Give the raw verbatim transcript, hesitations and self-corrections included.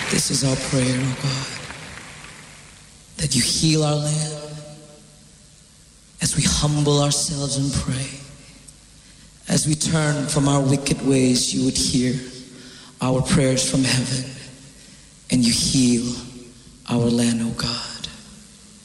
This is our prayer, oh God, that you heal our land as we humble ourselves and pray. As we turn from our wicked ways, you would hear our prayers from heaven and you heal our land, oh God.